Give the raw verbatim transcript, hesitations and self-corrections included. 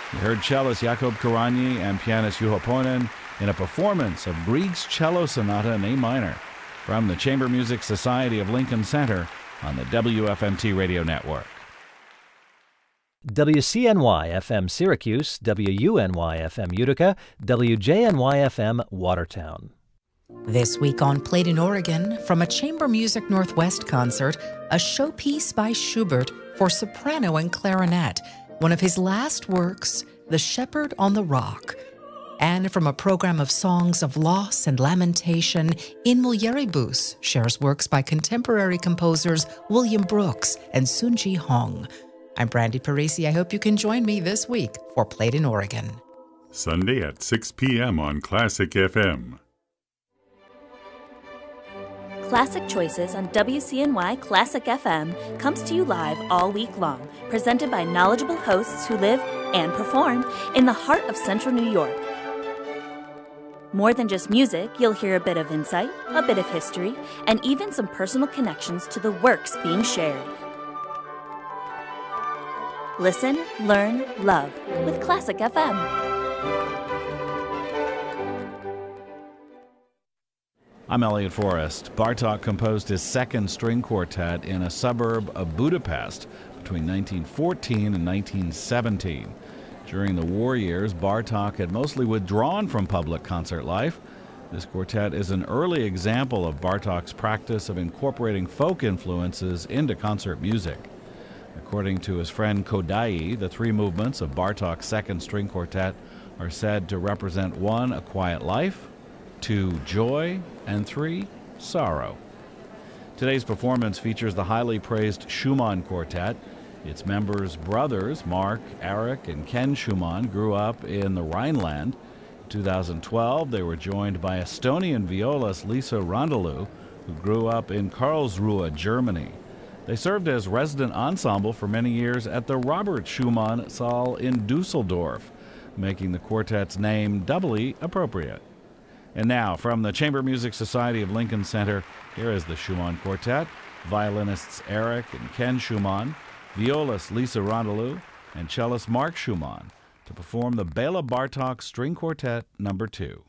You heard cellist Jakub Karanyi and pianist Juho Poinen in a performance of Grieg's Cello Sonata in A minor from the Chamber Music Society of Lincoln Center on the W F M T Radio Network. W C N Y F M Syracuse, W U N Y F M Utica, W J N Y F M Watertown. This week on Played in Oregon, from a Chamber Music Northwest concert, a showpiece by Schubert for soprano and clarinet, one of his last works, The Shepherd on the Rock. And from a program of songs of loss and lamentation, In Mulieribus shares works by contemporary composers William Brooks and Sunji Hong. I'm Brandy Parisi. I hope you can join me this week for Played in Oregon. Sunday at six p.m. on Classic F M. Classic Choices on W C N Y Classic F M comes to you live all week long, presented by knowledgeable hosts who live and perform in the heart of Central New York. More than just music, you'll hear a bit of insight, a bit of history, and even some personal connections to the works being shared. Listen, learn, love with Classic F M. I'm Elliot Forrest. Bartók composed his second string quartet in a suburb of Budapest between nineteen fourteen and nineteen seventeen. During the war years, Bartók had mostly withdrawn from public concert life. This quartet is an early example of Bartók's practice of incorporating folk influences into concert music. According to his friend Kodai, the three movements of Bartók's second string quartet are said to represent one, a quiet life, two, joy, and three, sorrow. Today's performance features the highly praised Schumann Quartet. Its members' brothers, Mark, Eric, and Ken Schumann, grew up in the Rhineland. In two thousand twelve, they were joined by Estonian violist Lisa Rondalu, who grew up in Karlsruhe, Germany. They served as resident ensemble for many years at the Robert Schumann Saal in Dusseldorf, making the quartet's name doubly appropriate. And now, from the Chamber Music Society of Lincoln Center, here is the Schumann Quartet, violinists Eric and Ken Schumann, violist Lisa Rondalu, and cellist Mark Schumann, to perform the Bela Bartók String Quartet Number two.